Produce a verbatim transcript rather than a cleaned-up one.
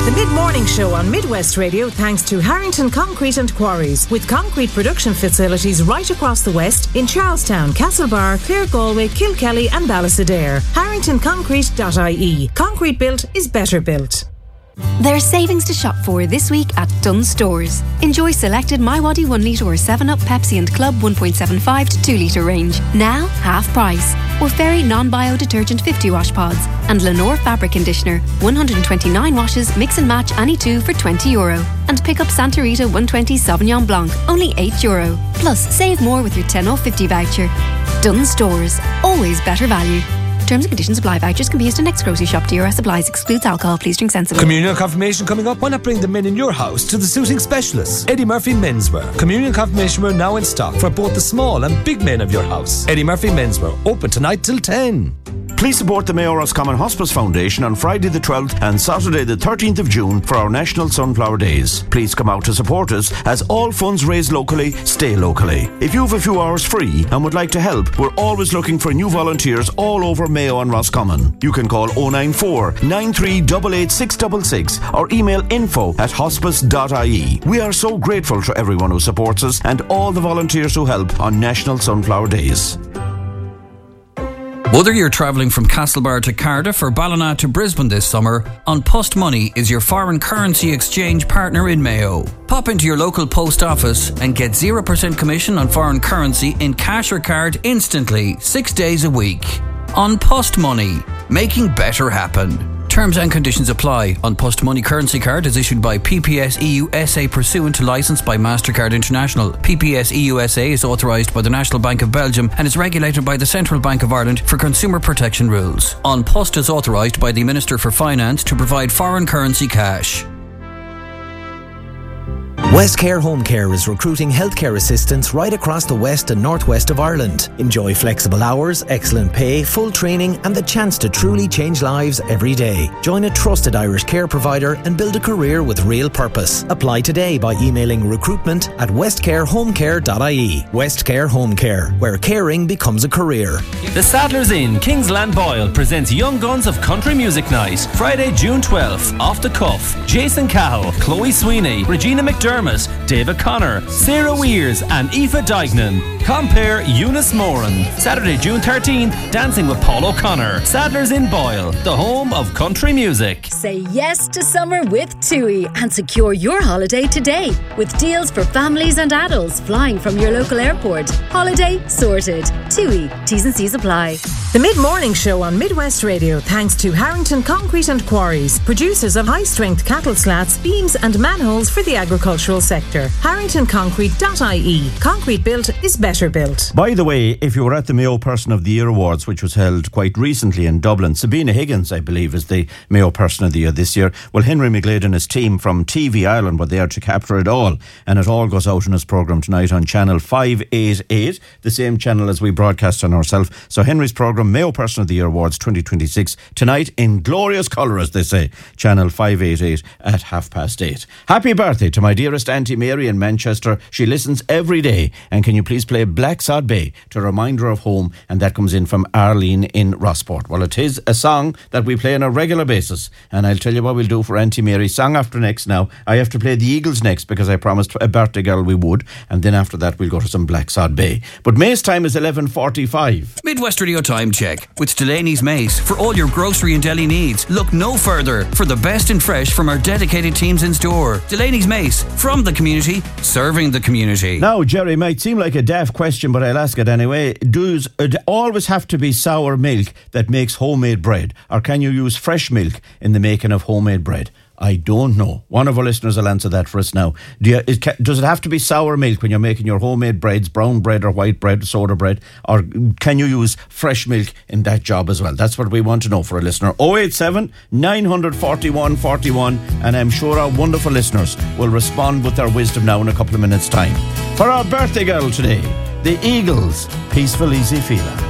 The mid-morning show on Midwest Radio thanks to Harrington Concrete and Quarries, with concrete production facilities right across the West in Charlestown, Castlebar, Clare Galway, Kilkelly and Ballastadair. harrington concrete dot I E. Concrete built is better built. There's savings to shop for this week at Dunnes Stores. Enjoy selected MiWadi one litre or seven up, Pepsi and Club one point seven five to two litre range. Now, half price. Or Fairy non-bio detergent fifty wash pods. And Lenore fabric conditioner, one hundred twenty-nine washes, mix and match any two for twenty euro. And pick up Santa Rita one twenty Sauvignon Blanc, only eight euro. Plus, save more with your ten off fifty voucher. Dunnes Stores. Always better value. Terms and conditions apply. Vouchers can be used in next grocery shop. D R S applies. Excludes alcohol. Please drink sensibly. Communion confirmation coming up. Why not bring the men in your house to the suiting specialists? Eddie Murphy Menswear. Communion confirmation wear now in stock for both the small and big men of your house. Eddie Murphy Menswear. Open tonight till ten. Please support the Mayo Roscommon Hospice Foundation on Friday the twelfth and Saturday the thirteenth of June for our National Sunflower Days. Please come out to support us, as all funds raised locally stay locally. If you have a few hours free and would like to help, we're always looking for new volunteers all over Mayo and Roscommon. You can call oh nine four, nine three eight eight, six six six or email info at hospice dot I E. We are so grateful to everyone who supports us and all the volunteers who help on National Sunflower Days. Whether you're travelling from Castlebar to Cardiff or Ballina to Brisbane this summer, An Post Money is your foreign currency exchange partner in Mayo. Pop into your local post office and get zero percent commission on foreign currency in cash or card instantly, six days a week. An Post Money, making better happen. Terms and conditions apply. An Post Money currency card is issued by P P S E U S A pursuant to licence by MasterCard International. P P S E U S A is authorised by the National Bank of Belgium and is regulated by the Central Bank of Ireland for consumer protection rules. An Post is authorised by the Minister for Finance to provide foreign currency cash. Westcare Home Care is recruiting healthcare assistants right across the west and northwest of Ireland. Enjoy flexible hours, excellent pay, full training and the chance to truly change lives every day. Join a trusted Irish care provider and build a career with real purpose. Apply today by emailing recruitment at westcare home care dot I E. Westcare Home Care, where caring becomes a career. The Sadler's Inn, Kingsland Boyle, presents Young Guns of Country Music Night, Friday, June twelfth, off the cuff. Jason Cahill, Chloe Sweeney, Regina McDermott, David Connor, Sarah Weers and Aoife Dignan. Compare Eunice Moran. Saturday, June thirteenth, dancing with Paul O'Connor. Sadler's Inn Boyle, the home of country music. Say yes to summer with TUI and secure your holiday today with deals for families and adults flying from your local airport. Holiday sorted. TUI. T's and C's apply. The mid-morning show on Midwest Radio thanks to Harrington Concrete and Quarries, producers of high-strength cattle slats, beams and manholes for the agricultural sector. harrington concrete dot I E. Concrete built is better built. By the way, if you were at the Mayo Person of the Year Awards, which was held quite recently in Dublin, Sabina Higgins, I believe, is the Mayo Person of the Year this year. Well, Henry McGlade and his team from T V Ireland were there to capture it all, and it all goes out in his programme tonight on Channel five eighty-eight, the same channel as we broadcast on ourselves. So Henry's programme, Mayo Person of the Year Awards twenty twenty-six, tonight in glorious colour, as they say, Channel five eighty-eight at half past eight. Happy birthday to my dearest Auntie Mary in Manchester. She listens every day, and can you please play Black Sod Bay to remind her of home? And that comes in from Arlene in Rossport. Well, it is a song that we play on a regular basis, and I'll tell you what we'll do for Auntie Mary. Song after next now. I have to play the Eagles next because I promised a birthday girl we would, and then after that we'll go to some Black Sod Bay. But May's time is eleven forty-five. Midwest Radio Time Check with Delaney's Mace. For all your grocery and deli needs, look no further for the best in fresh from our dedicated teams in store. Delaney's Mace, from the community, serving the community. Now, Jerry, might seem like a daft question, but I'll ask it anyway. Does it always have to be sour milk that makes homemade bread, or can you use fresh milk in the making of homemade bread? I don't know. One of our listeners will answer that for us now. Do you, it, does it have to be sour milk when you're making your homemade breads, brown bread or white bread, soda bread, or can you use fresh milk in that job as well? That's what we want to know for a listener. oh eight seven, nine four one, four one, and I'm sure our wonderful listeners will respond with their wisdom now in a couple of minutes' time. For our birthday girl today, the Eagles, Peaceful Easy Feeling.